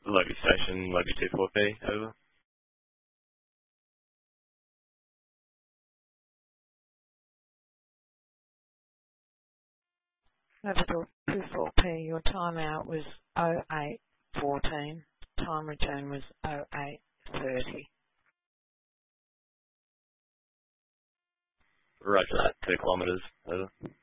Lobi Station, Lobi 24P, over. Labrador 24P, your timeout was 08:14. Time return was 08:30. Roger that, 2 kilometres, over.